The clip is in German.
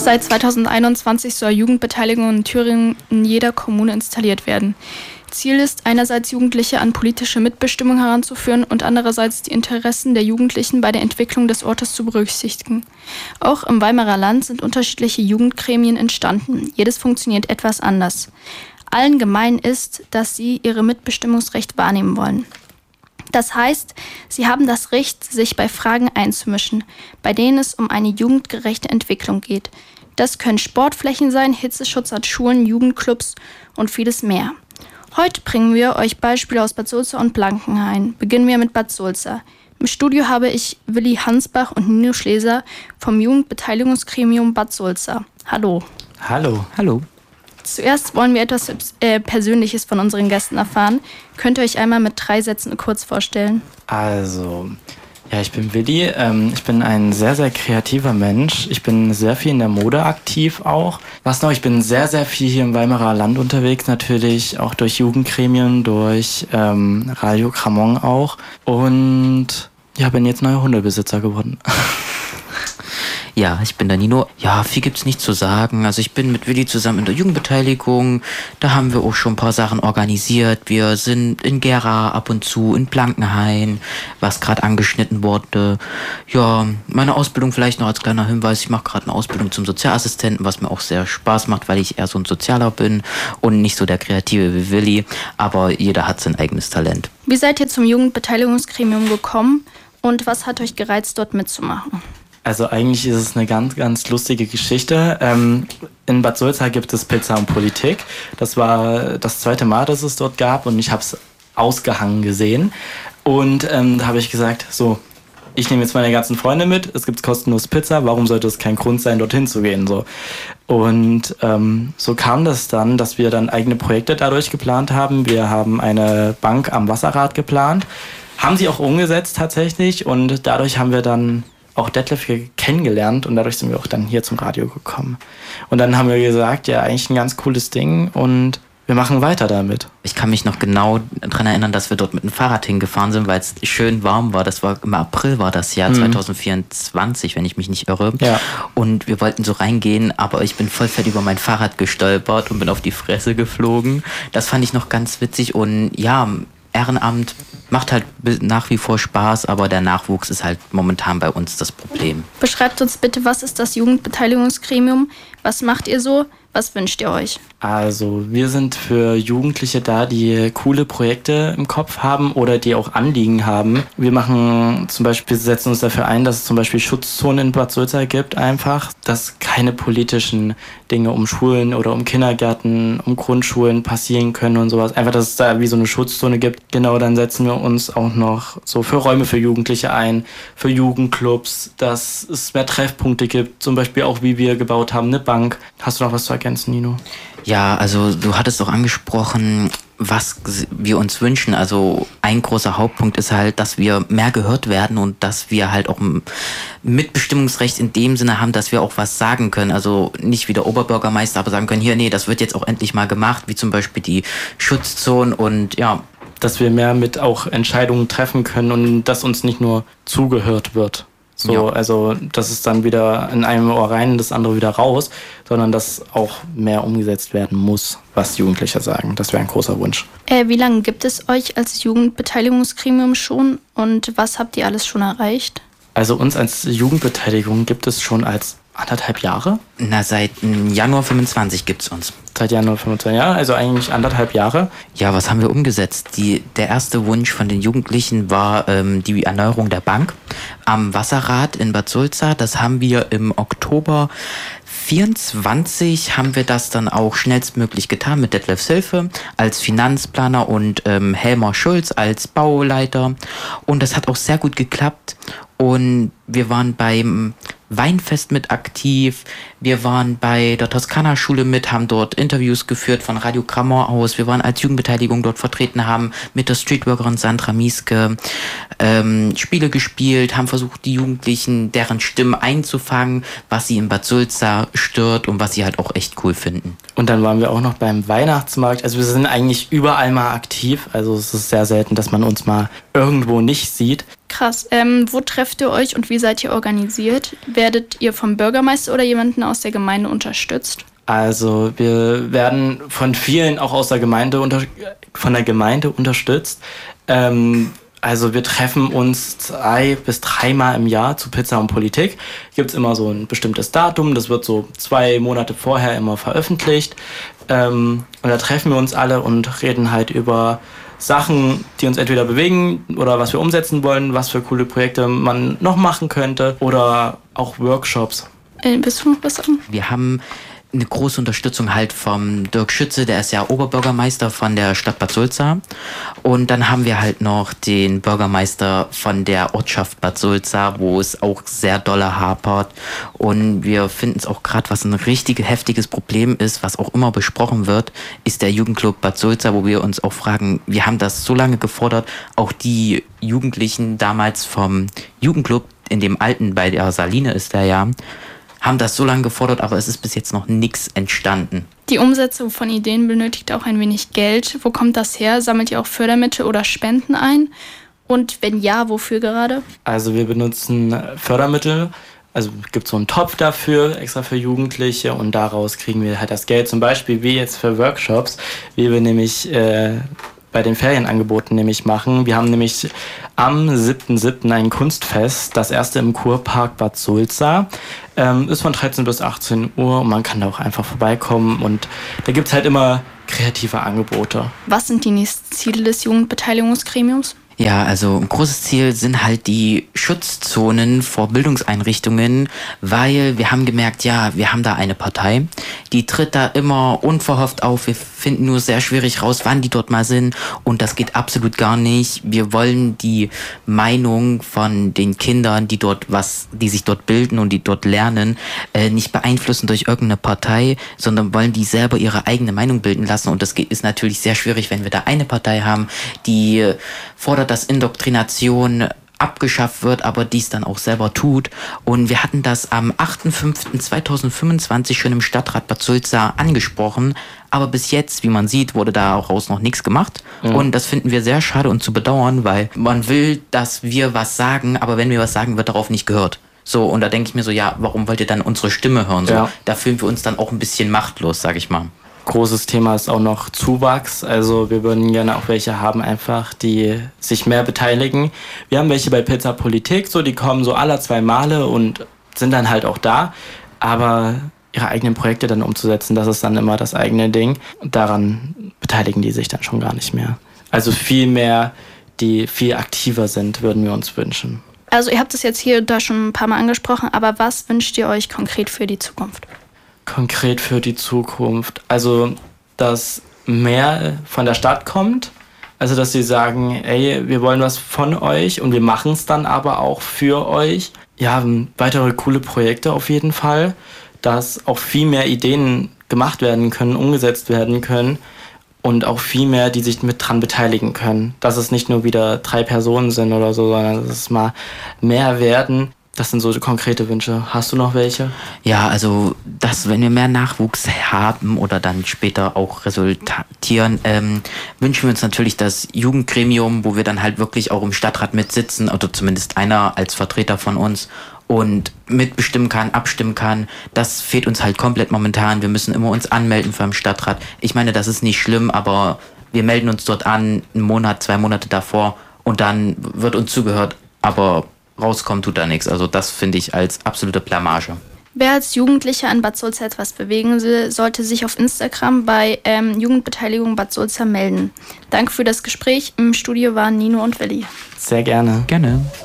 Seit 2021 soll Jugendbeteiligung in Thüringen in jeder Kommune installiert werden. Ziel ist, einerseits Jugendliche an politische Mitbestimmung heranzuführen und andererseits die Interessen der Jugendlichen bei der Entwicklung des Ortes zu berücksichtigen. Auch im Weimarer Land sind unterschiedliche Jugendgremien entstanden. Jedes funktioniert etwas anders. Allen gemein ist, dass sie ihr Mitbestimmungsrecht wahrnehmen wollen. Das heißt, sie haben das Recht, sich bei Fragen einzumischen, bei denen es um eine jugendgerechte Entwicklung geht. Das können Sportflächen sein, Hitzeschutz an Schulen, Jugendclubs und vieles mehr. Heute bringen wir euch Beispiele aus Bad Sulza und Blankenhain. Beginnen wir mit Bad Sulza. Im Studio habe ich Willi Hansbach und Nino Schleser vom Jugendbeteiligungsgremium Bad Sulza. Hallo. Hallo. Hallo. Zuerst wollen wir etwas Persönliches von unseren Gästen erfahren. Könnt ihr euch einmal mit 3 Sätzen kurz vorstellen? Also, ja, ich bin Willi. Ich bin ein sehr, sehr kreativer Mensch. Ich bin sehr viel in der Mode aktiv auch. Was noch? Ich bin sehr, sehr viel hier im Weimarer Land unterwegs. Natürlich auch durch Jugendgremien, durch Radio Kramon auch. Und ja, bin jetzt neuer Hundebesitzer geworden. Ja, ich bin der Nino. Ja, viel gibt's nicht zu sagen. Also ich bin mit Willi zusammen in der Jugendbeteiligung. Da haben wir auch schon ein paar Sachen organisiert. Wir sind in Gera ab und zu, in Blankenhain, was gerade angeschnitten wurde. Ja, meine Ausbildung vielleicht noch als kleiner Hinweis. Ich mache gerade eine Ausbildung zum Sozialassistenten, was mir auch sehr Spaß macht, weil ich eher so ein Sozialer bin und nicht so der Kreative wie Willi. Aber jeder hat sein eigenes Talent. Wie seid ihr zum Jugendbeteiligungsgremium gekommen und was hat euch gereizt, dort mitzumachen? Also eigentlich ist es eine ganz, ganz lustige Geschichte. In Bad Sulza gibt es Pizza und Politik. Das war das 2. Mal, dass es dort gab und ich habe es ausgehangen gesehen. Und da habe ich gesagt, so, ich nehme jetzt meine ganzen Freunde mit, es gibt kostenlos Pizza, warum sollte es kein Grund sein, dorthin zu gehen? So. Und so kam das dann, dass wir dann eigene Projekte dadurch geplant haben. Wir haben eine Bank am Wasserrad geplant, haben sie auch umgesetzt tatsächlich und dadurch haben wir dann auch Detlef kennengelernt und dadurch sind wir auch dann hier zum Radio gekommen. Und dann haben wir gesagt, ja, eigentlich ein ganz cooles Ding und wir machen weiter damit. Ich kann mich noch genau daran erinnern, dass wir dort mit dem Fahrrad hingefahren sind, weil es schön warm war. Das war im April war das Jahr 2024, wenn ich mich nicht irre. Ja. Und wir wollten so reingehen, aber ich bin voll fett über mein Fahrrad gestolpert und bin auf die Fresse geflogen. Das fand ich noch ganz witzig und ja, Ehrenamt macht halt nach wie vor Spaß, aber der Nachwuchs ist halt momentan bei uns das Problem. Beschreibt uns bitte, was ist das Jugendbeteiligungsgremium? Was macht ihr so? Was wünscht ihr euch? Also wir sind für Jugendliche da, die coole Projekte im Kopf haben oder die auch Anliegen haben. Wir machen zum Beispiel, setzen uns dafür ein, dass es zum Beispiel Schutzzonen in Bad Sulza gibt einfach, dass keine politischen Dinge um Schulen oder um Kindergärten, um Grundschulen passieren können und sowas. Einfach, dass es da wie so eine Schutzzone gibt. Genau, dann setzen wir uns auch noch so für Räume für Jugendliche ein, für Jugendclubs, dass es mehr Treffpunkte gibt, zum Beispiel auch wie wir gebaut haben, eine Bank. Hast du noch was zu ergänzen, Nino? Ja, also du hattest auch angesprochen, was wir uns wünschen. Also ein großer Hauptpunkt ist halt, dass wir mehr gehört werden und dass wir halt auch ein Mitbestimmungsrecht in dem Sinne haben, dass wir auch was sagen können. Also nicht wie der Oberbürgermeister, aber sagen können, hier, nee, das wird jetzt auch endlich mal gemacht, wie zum Beispiel die Schutzzonen und ja. Dass wir mehr mit auch Entscheidungen treffen können und dass uns nicht nur zugehört wird. So, ja. Also, dass es dann wieder in einem Ohr rein und das andere wieder raus, sondern dass auch mehr umgesetzt werden muss, was Jugendliche sagen. Das wäre ein großer Wunsch. Wie lange gibt es euch als Jugendbeteiligungsgremium schon und was habt ihr alles schon erreicht? Also uns als Jugendbeteiligung gibt es schon als 1,5 Jahre. Na, seit Januar 25 gibt's uns. Seit Januar 25, ja, also eigentlich 1,5 Jahre. Ja, was haben wir umgesetzt? Der erste Wunsch von den Jugendlichen war die Erneuerung der Bank am Wasserrad in Bad Sulza. Das haben wir im Oktober 24 haben wir das dann auch schnellstmöglich getan mit Detlefs Hilfe als Finanzplaner und Helmer Schulz als Bauleiter. Und das hat auch sehr gut geklappt. Und wir waren beim Weinfest mit aktiv. Wir waren bei der Toskana-Schule mit, haben dort Interviews geführt von Radio Kramor aus. Wir waren als Jugendbeteiligung dort vertreten, haben mit der Streetworkerin Sandra Mieske Spiele gespielt, haben versucht, die Jugendlichen, deren Stimmen einzufangen, was sie in Bad Sulza stört und was sie halt auch echt cool finden. Und dann waren wir auch noch beim Weihnachtsmarkt. Also wir sind eigentlich überall mal aktiv. Also es ist sehr selten, dass man uns mal irgendwo nicht sieht. Krass. Wo trefft ihr euch und wie seid ihr organisiert? Werdet ihr vom Bürgermeister oder jemanden aus der Gemeinde unterstützt? Also wir werden von vielen auch aus der Gemeinde unterstützt. Also wir treffen uns 2 bis 3 Mal im Jahr zu Pizza und Politik. Gibt es immer so ein bestimmtes Datum, das wird so 2 Monate vorher immer veröffentlicht. Und da treffen wir uns alle und reden halt über Sachen, die uns entweder bewegen oder was wir umsetzen wollen, was für coole Projekte man noch machen könnte oder auch Workshops. Willst du noch was sagen? Wir haben eine große Unterstützung halt vom Dirk Schütze, der ist ja Oberbürgermeister von der Stadt Bad Sulza. Und dann haben wir halt noch den Bürgermeister von der Ortschaft Bad Sulza, wo es auch sehr dolle hapert. Und wir finden es auch gerade, was ein richtig heftiges Problem ist, was auch immer besprochen wird, ist der Jugendclub Bad Sulza, wo wir uns auch fragen, wir haben das so lange gefordert, auch die Jugendlichen damals vom Jugendclub, in dem alten, bei der Saline ist der ja, haben das so lange gefordert, aber es ist bis jetzt noch nichts entstanden. Die Umsetzung von Ideen benötigt auch ein wenig Geld. Wo kommt das her? Sammelt ihr auch Fördermittel oder Spenden ein? Und wenn ja, wofür gerade? Also wir benutzen Fördermittel. Also es gibt so einen Topf dafür, extra für Jugendliche, und daraus kriegen wir halt das Geld. Zum Beispiel wie jetzt für Workshops, wie wir nämlich bei den Ferienangeboten nämlich machen. Wir haben nämlich am 7.7. ein Kunstfest, das erste im Kurpark Bad Sulza. Ist von 13 bis 18 Uhr und man kann da auch einfach vorbeikommen und da gibt es halt immer kreative Angebote. Was sind die nächsten Ziele des Jugendbeteiligungsgremiums? Ja, also ein großes Ziel sind halt die Schutzzonen vor Bildungseinrichtungen, weil wir haben gemerkt, ja, wir haben da eine Partei, die tritt da immer unverhofft auf. Wir finden nur sehr schwierig raus, wann die dort mal sind, und das geht absolut gar nicht. Wir wollen die Meinung von den Kindern, die sich dort bilden und die dort lernen, nicht beeinflussen durch irgendeine Partei, sondern wollen die selber ihre eigene Meinung bilden lassen, und das ist natürlich sehr schwierig, wenn wir da eine Partei haben, die fordert, dass Indoktrination abgeschafft wird, aber dies dann auch selber tut. Und wir hatten das am 8.5.2025 schon im Stadtrat Bad Sulza angesprochen, aber bis jetzt, wie man sieht, wurde daraus noch nichts gemacht. Und das finden wir sehr schade und zu bedauern, weil man will, dass wir was sagen, aber wenn wir was sagen, wird darauf nicht gehört. So, und da denke ich mir so, ja, warum wollt ihr dann unsere Stimme hören? So, ja. Da fühlen wir uns dann auch ein bisschen machtlos, sag ich mal. Großes Thema ist auch noch Zuwachs. Also wir würden gerne auch welche haben, einfach, die sich mehr beteiligen. Wir haben welche bei Pizza Politik, so, die kommen so alle 2 Male und sind dann halt auch da. Aber ihre eigenen Projekte dann umzusetzen, das ist dann immer das eigene Ding. Und daran beteiligen die sich dann schon gar nicht mehr. Also viel mehr, die viel aktiver sind, würden wir uns wünschen. Also ihr habt es jetzt hier und da schon ein paar Mal angesprochen, aber was wünscht ihr euch konkret für die Zukunft? Konkret für die Zukunft? Also, dass mehr von der Stadt kommt. Also, dass sie sagen, ey, wir wollen was von euch und wir machen es dann aber auch für euch. Ja, weitere coole Projekte auf jeden Fall. Dass auch viel mehr Ideen gemacht werden können, umgesetzt werden können. Und auch viel mehr, die sich mit dran beteiligen können. Dass es nicht nur wieder 3 Personen sind oder so, sondern dass es mal mehr werden. Das sind so konkrete Wünsche. Hast du noch welche? Ja, also, wenn wir mehr Nachwuchs haben oder dann später auch resultieren, wünschen wir uns natürlich das Jugendgremium, wo wir dann halt wirklich auch im Stadtrat mitsitzen, oder zumindest einer als Vertreter von uns, und mitbestimmen kann, abstimmen kann. Das fehlt uns halt komplett momentan. Wir müssen immer uns anmelden für den Stadtrat. Ich meine, das ist nicht schlimm, aber wir melden uns dort an, 1 Monat, 2 Monate davor, und dann wird uns zugehört, aber rauskommt tut da nichts. Also das finde ich als absolute Blamage. Wer als Jugendlicher in Bad Sulza etwas bewegen will, sollte sich auf Instagram bei Jugendbeteiligung Bad Sulza melden. Danke für das Gespräch. Im Studio waren Nino und Willi. Sehr gerne. Gerne.